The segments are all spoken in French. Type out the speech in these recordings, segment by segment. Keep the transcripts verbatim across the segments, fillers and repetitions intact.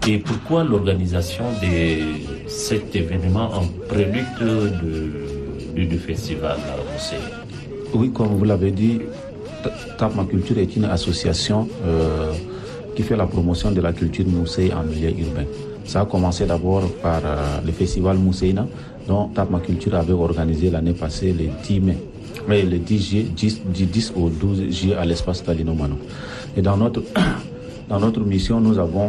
Et pourquoi l'organisation de cet événement en prélude de, du, du festival Mousseï? Oui, comme vous l'avez dit, Tapma Culture est une association euh, qui fait la promotion de la culture Mousseï en milieu urbain. Ça a commencé d'abord par euh, le festival Mousseïna, dont Tapma Culture avait organisé l'année passée le dix mai. Mais le dix juillet, du dix au douze juillet à l'espace Talino Mano. Et dans notre, dans notre mission, nous avons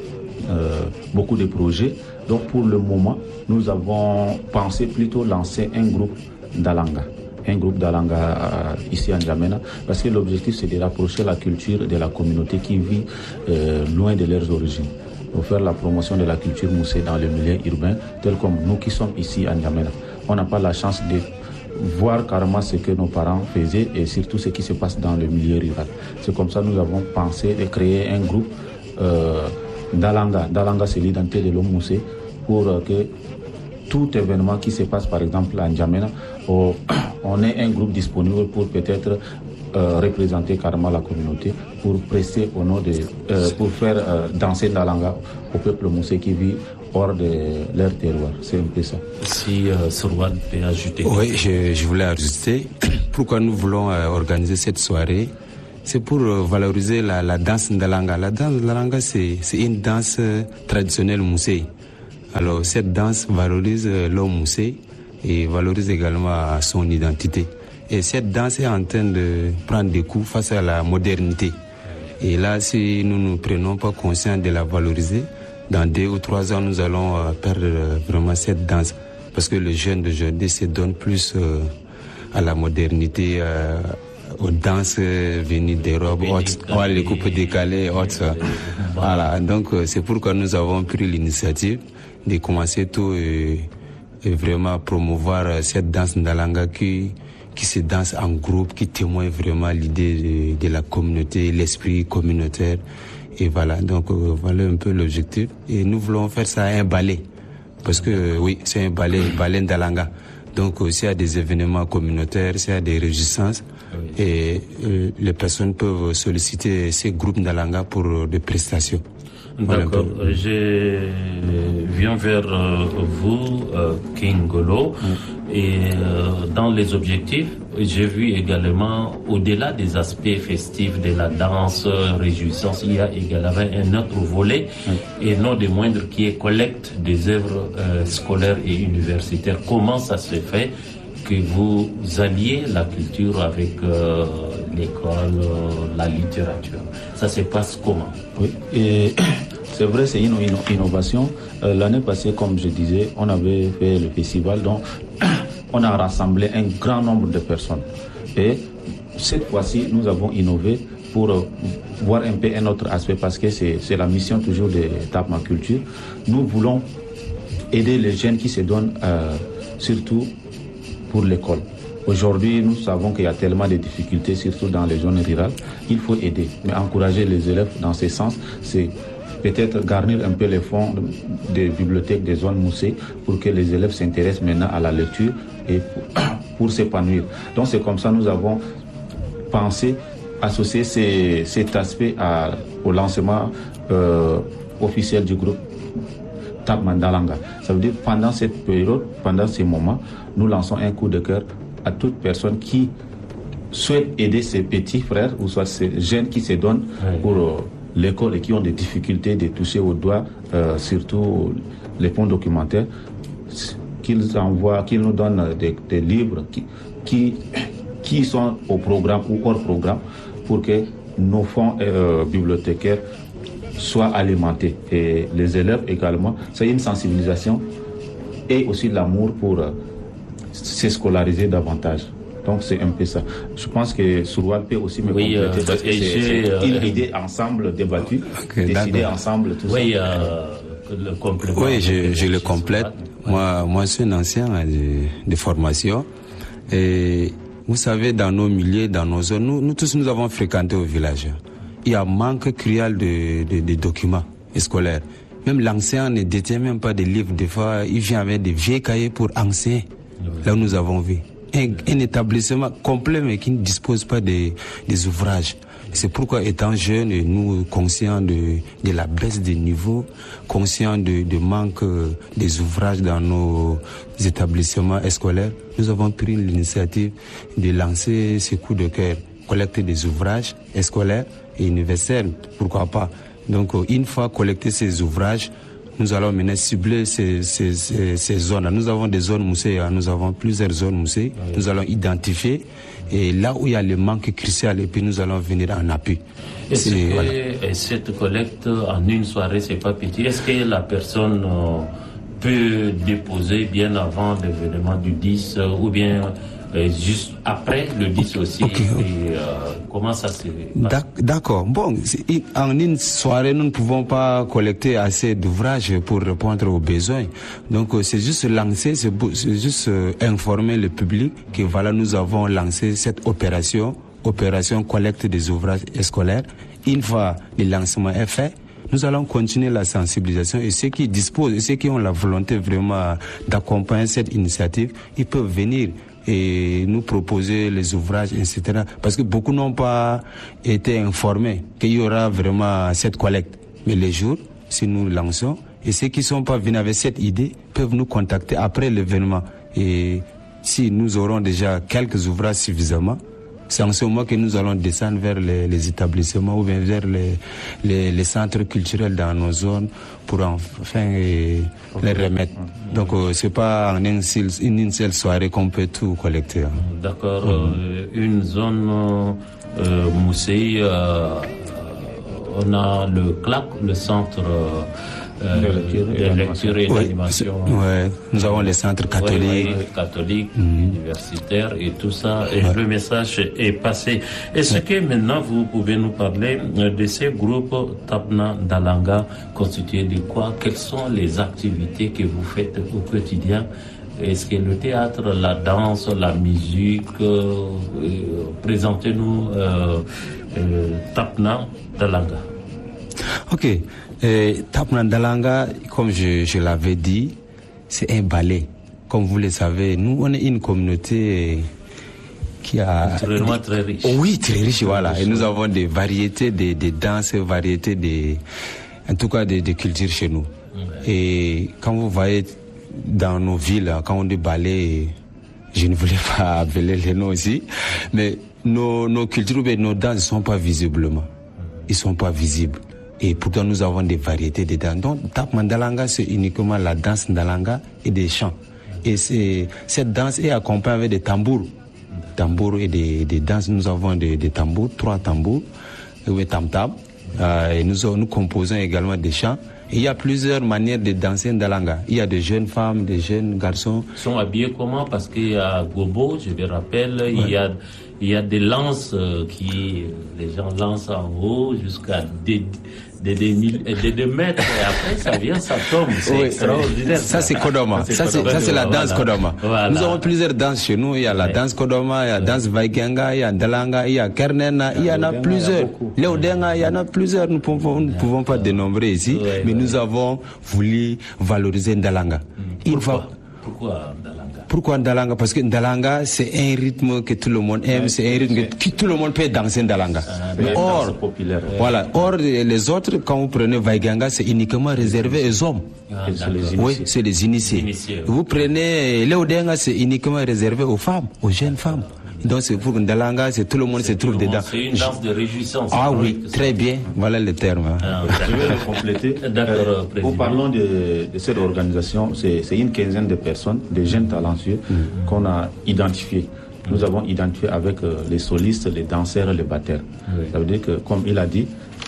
euh, beaucoup de projets. Donc pour le moment, nous avons pensé plutôt lancer un groupe d'Alanga. Un groupe d'Alanga euh, ici à N'Djamena, parce que l'objectif c'est de rapprocher la culture de la communauté qui vit euh, loin de leurs origines. Pour faire la promotion de la culture moussée dans le milieu urbain, tel comme nous qui sommes ici à N'Djamena. On n'a pas la chance de voir carrément ce que nos parents faisaient et surtout ce qui se passe dans le milieu rural. C'est comme ça que nous avons pensé de créer un groupe euh, d'Alanga. D'Alanga, c'est l'identité de l'homme moussé pour euh, que tout événement qui se passe par exemple à N'Djamena, oh, on ait un groupe disponible pour peut-être euh, représenter carrément la communauté, pour prester au nom de, euh, pour faire euh, danser D'Alanga au peuple moussé qui vit hors de leur terroir. C'est un peu ça. Si euh, Sorwan peut ajouter. Oui, je, je voulais ajouter. Pourquoi nous voulons euh, organiser cette soirée? C'est pour euh, valoriser la, la danse Ndalanga. La danse Ndalanga, c'est, c'est une danse euh, traditionnelle moussé. Alors, cette danse valorise euh, l'homme moussé et valorise également son identité. Et cette danse est en train de prendre des coups face à la modernité. Et là, si nous ne prenons pas conscience de la valoriser, dans deux ou trois ans, nous allons euh, perdre euh, vraiment cette danse. Parce que les jeunes d'aujourd'hui se donnent plus euh, à la modernité, euh, aux danses euh, venues d'Europe, ouais, les coupes décalées, autres. Voilà. Donc, euh, c'est pourquoi nous avons pris l'initiative de commencer tout et, et vraiment promouvoir euh, cette danse Ndalanga qui, qui se danse en groupe, qui témoigne vraiment l'idée de, de la communauté, l'esprit communautaire. Et voilà, donc euh, voilà un peu l'objectif. Et nous voulons faire ça un ballet. Parce que euh, oui, c'est un ballet, ballet Ndalanga. Donc euh, s'il y a des événements communautaires, s'il y a des réjouissances, oui. et euh, les personnes peuvent solliciter ces groupes Ndalanga pour euh, des prestations. D'accord. Voilà. Je viens vers euh, vous, euh, Kingolo. Mm. Et euh, dans les objectifs, j'ai vu également, au-delà des aspects festifs de la danse, réjouissance, il y a également un autre volet, mm. et non des moindres, qui est collecte des œuvres euh, scolaires et universitaires. Comment ça se fait que vous alliez la culture avec euh, l'école, euh, la littérature? Ça se passe comment? Oui, et c'est vrai, c'est une innovation. Euh, l'année passée, comme je disais, on avait fait le festival, donc on a rassemblé un grand nombre de personnes. Et cette fois-ci, nous avons innové pour euh, voir un peu un autre aspect, parce que c'est, c'est la mission toujours de Tapma Culture. Nous voulons aider les jeunes qui se donnent, euh, surtout pour l'école. Aujourd'hui, nous savons qu'il y a tellement de difficultés, surtout dans les zones rurales. Il faut aider, mais encourager les élèves dans ce sens, c'est peut-être garnir un peu les fonds des bibliothèques des zones moussées pour que les élèves s'intéressent maintenant à la lecture et pour, pour s'épanouir. Donc c'est comme ça que nous avons pensé associer ces, cet aspect à, au lancement euh, officiel du groupe Tapma Ndalanga. Ça veut dire pendant cette période, pendant ces moments, nous lançons un coup de cœur à toute personne qui souhaite aider ses petits frères ou soit ces jeunes qui se donnent oui. pour euh, l'école et qui ont des difficultés de toucher au doigt, euh, surtout les fonds documentaires, qu'ils envoient, qu'ils nous donnent des, des livres qui, qui, qui sont au programme ou hors programme pour que nos fonds euh, bibliothécaires soient alimentés. Et les élèves également, c'est une sensibilisation et aussi l'amour pour euh, se scolariser davantage. Donc c'est un peu ça. Je pense que Sourwal peut aussi me oui, compléter euh, parce que c'est, c'est euh, une idée ensemble débattue, okay, décidée ensemble, tout oui, ça. Euh, le complément. Oui, je, je le complète. Moi, moi, je suis un ancien de, de formation. Et vous savez, dans nos milieux, dans nos zones, nous, nous tous, nous avons fréquenté au village. Il y a un manque cruel de, de, de documents scolaires. Même l'ancien ne détient même pas des livres. Des fois, il vient avec des vieux cahiers pour anciens. Là où nous avons vu. Un, un établissement complet mais qui ne dispose pas des, des ouvrages. C'est pourquoi, étant jeunes, nous, conscients de, de la baisse des niveaux, conscients de, de manque des ouvrages dans nos établissements scolaires, nous avons pris l'initiative de lancer ce coup de cœur, collecter des ouvrages scolaires et universitaires, pourquoi pas. Donc, une fois collectés ces ouvrages, nous allons maintenant cibler ces, ces, ces, ces zones. Nous avons des zones moussées, nous avons plusieurs zones moussées. Oui. Nous allons identifier et là où il y a le manque crucial, et puis nous allons venir en appui. Est-ce que voilà. Cette collecte en une soirée, c'est pas petit? Est-ce que la personne euh, peut déposer bien avant l'événement du dix euh, ou bien euh, juste après le dix aussi? Okay. Et, euh, comment ça se passe? D'accord. Bon, en une soirée, nous ne pouvons pas collecter assez d'ouvrages pour répondre aux besoins. Donc, c'est juste lancer, c'est juste euh, informer le public que voilà, nous avons lancé cette opération, opération collecte des ouvrages scolaires. Une fois le lancement est fait, nous allons continuer la sensibilisation et ceux qui disposent, et ceux qui ont la volonté vraiment d'accompagner cette initiative, ils peuvent venir et nous proposer les ouvrages, et cetera. Parce que beaucoup n'ont pas été informés qu'il y aura vraiment cette collecte. Mais les jours, si nous lançons, et ceux qui ne sont pas venus avec cette idée peuvent nous contacter après l'événement. Et si nous aurons déjà quelques ouvrages suffisamment, c'est en ce moment que nous allons descendre vers les, les établissements ou bien vers les, les, les centres culturels dans nos zones pour enfin eh, les remettre. Donc euh, c'est pas en une seule, une seule soirée qu'on peut tout collecter. Hein. D'accord. Mmh. Euh, une zone euh, moussée, euh, on a le C L A C, le centre euh, Euh, de lecture et d'animation. Oui, ouais. Nous avons les centres catholiques, ouais, ouais, catholiques, mmh. universitaires et tout ça. Et ouais. Le message est passé. Est-ce ouais. que maintenant vous pouvez nous parler de ces groupes Tapna Ndalanga constitués de quoi? Quelles sont les activités que vous faites au quotidien? Est-ce que le théâtre, la danse, la musique, euh, euh, présentez-nous euh, euh, Tapna Ndalanga. Ok. Euh, Tapna Ndalanga, comme je, je l'avais dit, c'est un ballet. Comme vous le savez, nous, on est une communauté qui a... Très, très riche. Oui, très riche, voilà. Et nous avons des variétés de, de danses, variétés de... En tout cas, de, de cultures chez nous. Ouais. Et quand vous voyez dans nos villes, quand on dit ballet, je ne voulais pas appeler les noms ici, mais nos, nos cultures, nos danses ne sont pas visiblement. Ils ne sont pas visibles. Et pourtant, nous avons des variétés de danses. Donc, Tapna Ndalanga, c'est uniquement la danse Ndalanga et des chants. Et c'est, cette danse est accompagnée avec des tambours. Tambours et des, des danses. Nous avons des, des tambours, trois tambours, et tam-tam. Euh, et nous, nous composons également des chants. Et il y a plusieurs manières de danser Ndalanga. Il y a des jeunes femmes, des jeunes garçons. Ils sont habillés comment? Parce qu'il y a Gobo, je me rappelle, ouais. il y a... Il y a des lances euh, qui les gens lancent en haut jusqu'à des, des, des, des, des mètres et après ça vient, ça tombe. C'est oui, extraordinaire. Ça, ça c'est Kodoma. Ça, c'est, ça, c'est la danse voilà. Kodoma. Voilà. Nous avons plusieurs danses chez nous. Il y a la ouais. danse Kodoma, il y a la danse Vaikenga, il y a Ndalanga, il y a Kernena, il y en a plusieurs. Léodenga, il y en a plusieurs. Nous ne pouvons, nous pouvons pas dénombrer ici, ouais, mais ouais. nous avons voulu valoriser Ndalanga. Pourquoi? Pourquoi Ndalanga? Pourquoi Ndalanga? Parce que Ndalanga, c'est un rythme que tout le monde aime, ouais, c'est un rythme que tout le monde peut danser Ndalanga. Ah, mais or, populaire, ouais. voilà, or, les autres, quand vous prenez Vaikenga, c'est uniquement réservé aux hommes. Ah, c'est les oui, c'est les initiés. initiés vous prenez Léodenga, c'est uniquement réservé aux femmes, aux jeunes femmes. Donc c'est pour Ndalanga, c'est tout le monde se trouve dedans. C'est une danse de réjouissance. Ah oui, très bien. Voilà le terme. Hein. Ah, je vais le compléter. D'accord, euh, en parlant de, de cette organisation, c'est, c'est une quinzaine de personnes, de jeunes talentueux mm-hmm. qu'on a identifiés. Nous mm-hmm. avons identifié avec euh, les solistes, les danseurs, les batteurs. Oui. Ça veut dire que, comme il a dit,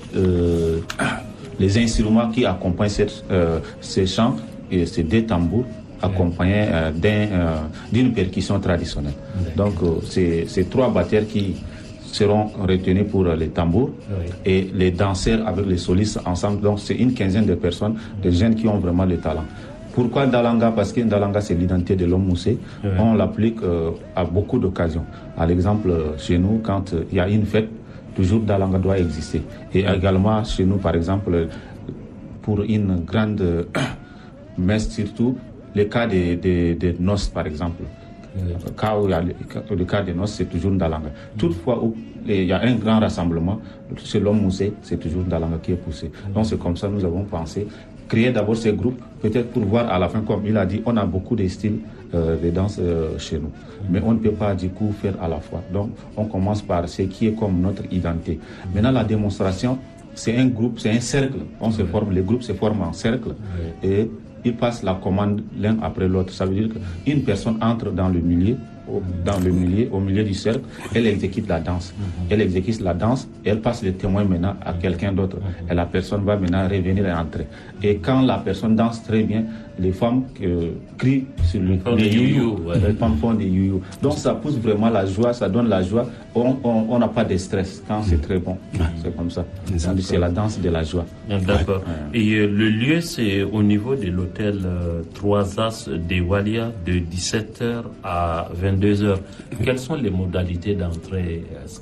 euh, les instruments qui accompagnent cette, euh, ces chants, et c'est des tambours, accompagné euh, d'un, euh, d'une percussion traditionnelle. Donc euh, c'est, c'est trois batteurs qui seront retenus pour euh, les tambours oui. et les danseurs avec les solistes ensemble. Donc c'est une quinzaine de personnes, des jeunes qui ont vraiment le talent. Pourquoi Ndalanga? Parce que Ndalanga, c'est l'identité de l'homme moussé. Oui. On l'applique euh, à beaucoup d'occasions. À l'exemple, euh, chez nous, quand il euh, y a une fête, toujours Ndalanga doit exister. Et oui. également chez nous, par exemple, pour une grande euh, messe surtout, le cas des de, de noces, par exemple. Oui. Cas où il y a le, le cas de noces, c'est toujours Ndalanga. Mm. Toutefois, où il y a un grand rassemblement, selon Moussé, c'est toujours Ndalanga qui est poussé. Mm. Donc c'est comme ça que nous avons pensé créer d'abord ces groupes, peut-être pour voir à la fin, comme il a dit, on a beaucoup de styles euh, de danse euh, chez nous. Mais on ne peut pas du coup faire à la fois. Donc on commence par ce qui est comme notre identité. Maintenant la démonstration, c'est un groupe, c'est un cercle. On se forme, les groupes se forment en cercle et ils passent la commande l'un après l'autre. Ça veut dire qu'une personne entre dans le milieu, dans le milieu, au milieu du cercle, elle exécute la danse. Elle exécute la danse et elle passe le témoin maintenant à quelqu'un d'autre. Et la personne va maintenant revenir et entrer. Et quand la personne danse très bien, les femmes euh, crient sur le les you-you. Les femmes font des you-you. Donc ça pousse vraiment la joie, ça donne la joie. On n'a pas de stress quand c'est très bon. C'est comme ça. C'est la danse de la joie. D'accord. Ouais. Et euh, le lieu, c'est au niveau de l'hôtel euh, trois As de Walia de dix-sept heures à vingt-deux heures. Quelles sont les modalités d'entrée? Est-ce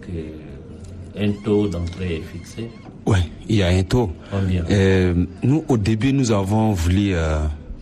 qu'un taux d'entrée est fixé? Oui, il y a un taux. Combien? Euh, nous, au début, nous avons voulu euh,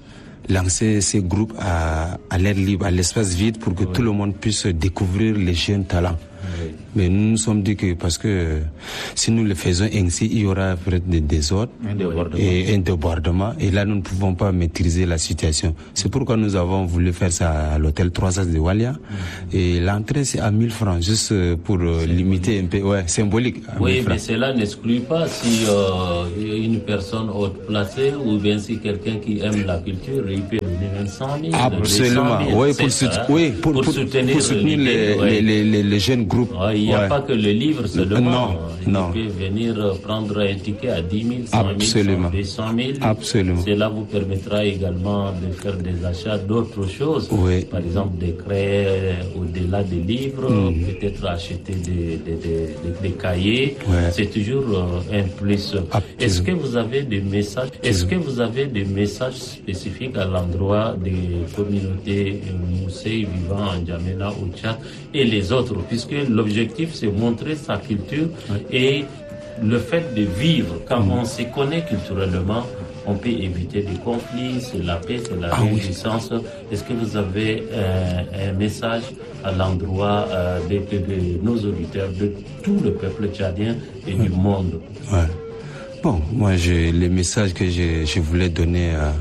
lancer ces groupes à, à l'air libre, à l'espace vide, pour que oui. tout le monde puisse découvrir les jeunes talents. Oui. Mais nous nous sommes dit que parce que si nous le faisons ainsi, il y aura peut-être des désordres un débordement. et un débordement. Et là, nous ne pouvons pas maîtriser la situation. C'est pourquoi nous avons voulu faire ça à l'hôtel trois As de Walia. Mm-hmm. Et l'entrée, c'est à mille francs, juste pour euh, limiter un peu. Ouais, symbolique. Oui, mais cela n'exclut pas si euh, une personne haute placée ou bien si quelqu'un qui aime la culture, il peut donner cent mille. Absolument. deux cent mille, oui, pour, ça, sout- oui, pour, pour, pour soutenir, pour soutenir les, ouais. les, les, les jeunes groupes. Ouais, il n'y a ouais. pas que le livre seulement. Non, il non. peut venir prendre un ticket à dix mille, cent mille, deux cent mille. Absolument. Cela vous permettra également de faire des achats d'autres choses. Oui. Par exemple, de créer au-delà des livres, mm. peut-être acheter des, des, des, des, des cahiers. Ouais. C'est toujours euh, un plus. Absolument. Est-ce que vous avez des messages, est-ce que vous avez des messages spécifiques à l'endroit des communautés Moussé vivant en N'Djamena, au Tchad et les autres, puisque l'objectif c'est montrer sa culture ouais. et le fait de vivre, quand mmh. on se connaît culturellement, on peut éviter des conflits, c'est la paix, c'est la ah, réjouissance. Oui. Est-ce que vous avez euh, un message à l'endroit euh, de, de, de nos auditeurs, de tout le peuple tchadien et mmh. du monde? Ouais. Bon, moi, je, les messages que je, je voulais donner à,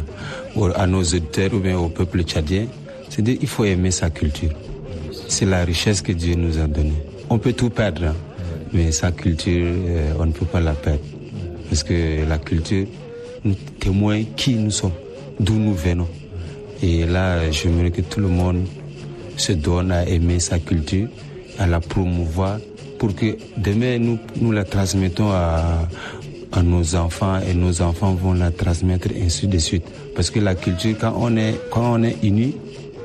à nos auditeurs ou bien au peuple tchadien, c'est qu'il faut aimer sa culture. C'est la richesse que Dieu nous a donnée. On peut tout perdre, hein, mais sa culture, euh, on ne peut pas la perdre. Parce que la culture nous témoigne qui nous sommes, d'où nous venons. Et là, j'aimerais que tout le monde se donne à aimer sa culture, à la promouvoir, pour que demain, nous, nous la transmettons à, à nos enfants et nos enfants vont la transmettre ainsi de suite. Parce que la culture, quand on est, quand on est unis,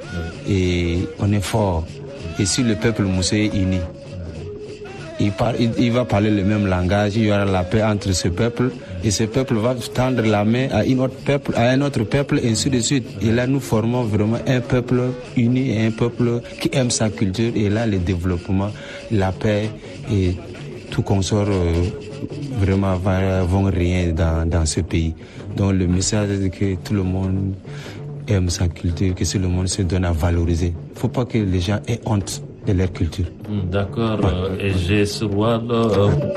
et on est fort. Et si le peuple moussé est uni, il, parle, il, il va parler le même langage, il y aura la paix entre ce peuple, et ce peuple va tendre la main à, une autre peuple, à un autre peuple, et ainsi de suite. Et là, nous formons vraiment un peuple uni et un peuple qui aime sa culture. Et là, le développement, la paix et tout consort euh, vraiment va, vont régner dans, dans ce pays. Donc le message est que tout le monde aime sa culture, que tout le monde se donne à valoriser. Il ne faut pas que les gens aient honte de leur culture. D'accord. Ouais. Et j'ai souvent...